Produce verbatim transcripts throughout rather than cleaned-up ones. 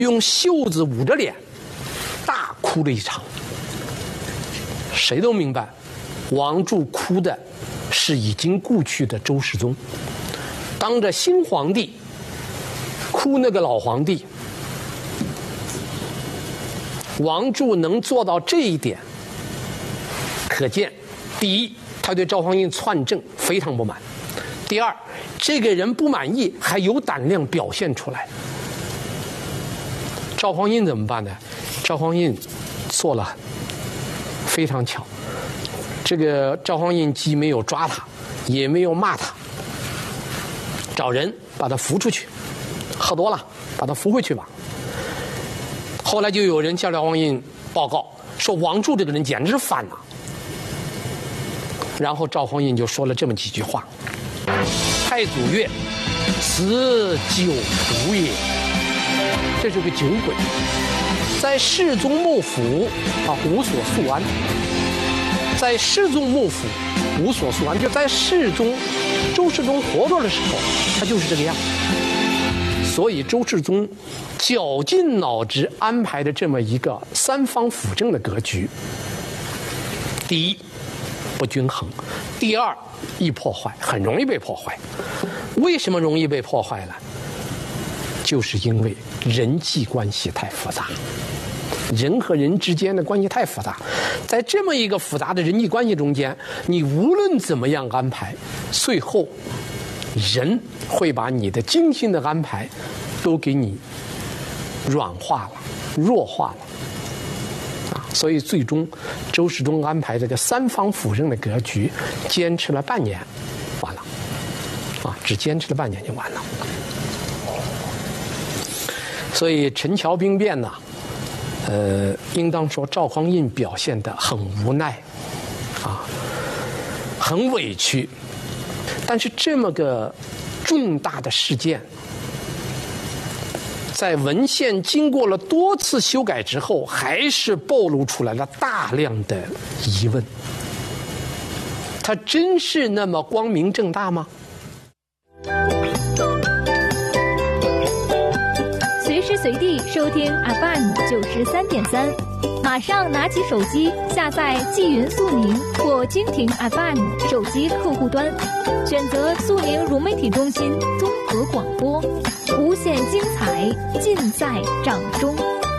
用袖子捂着脸，大哭了一场。谁都明白，王柱哭的是已经故去的周世宗，当着新皇帝哭那个老皇帝。王柱能做到这一点，可见，第一，他对赵匡胤篡政非常不满；第二，这个人不满意还有胆量表现出来。赵匡胤怎么办呢？赵匡胤做了非常巧，这个赵匡胤既没有抓他，也没有骂他，找人把他扶出去，喝多了把他扶回去吧。后来就有人向赵匡胤报告说，王柱这个人简直是反了。然后赵匡胤就说了这么几句话：太祖曰，此酒徒也。这是个酒鬼，在世宗幕府啊无所宿安，在世宗幕府无所宿安，就在世宗周世宗活着的时候，他就是这个样。所以周世宗绞尽脑汁安排的这么一个三方辅政的格局，第一不均衡，第二易破坏，很容易被破坏。为什么容易被破坏了？就是因为人际关系太复杂，人和人之间的关系太复杂，在这么一个复杂的人际关系中间，你无论怎么样安排，最后人会把你的精心的安排都给你软化了、弱化了啊！所以最终周世宗安排这个三方辅政的格局，坚持了半年，完了啊，只坚持了半年就完了。所以陈桥兵变呢，呃，应当说赵匡胤表现得很无奈，啊，很委屈。但是这么个重大的事件，在文献经过了多次修改之后，还是暴露出来了大量的疑问。它真是那么光明正大吗？ 随时随地收听 F M 九十三点三，马上拿起手机下载纪云速宁或蜻蜓 F M 手机客户端，选择速宁融媒体中心综合广播，无限精彩尽在掌中。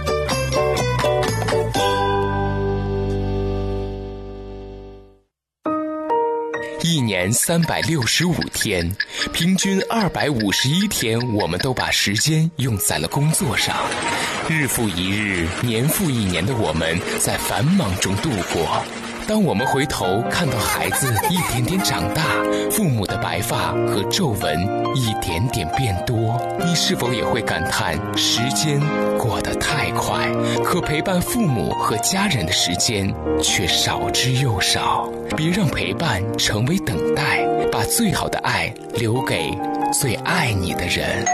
一年三百六十五天，平均二百五十一天，我们都把时间用在了工作上。日复一日，年复一年的我们在繁忙中度过。当我们回头看到孩子一点点长大，父母的白发和皱纹一点点变多，你是否也会感叹时间过得太快，可陪伴父母和家人的时间却少之又少？别让陪伴成为等待，把最好的爱留给最爱你的人。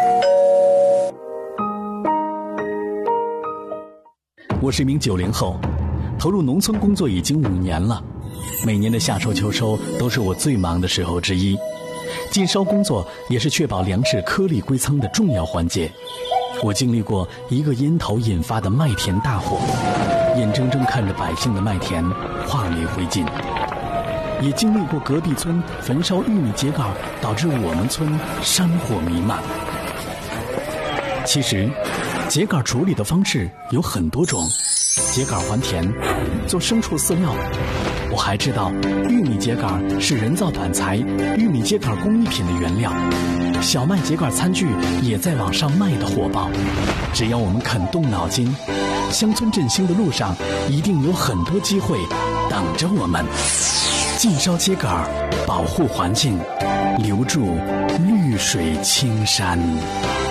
我是一名九零后，投入农村工作已经五年了，每年的夏收秋收都是我最忙的时候之一。禁烧工作也是确保粮食颗粒归仓的重要环节。我经历过一个烟头引发的麦田大火，眼睁睁看着百姓的麦田化为灰烬，也经历过隔壁村焚烧玉米秸秆导致我们村山火弥漫。其实秸秆处理的方式有很多种，秸秆还田，做牲畜饲料。我还知道玉米秸秆是人造板材、玉米秸秆工艺品的原料，小麦秸秆餐具也在网上卖得火爆。只要我们肯动脑筋，乡村振兴的路上一定有很多机会等着我们。禁烧秸秆，保护环境，留住绿水青山。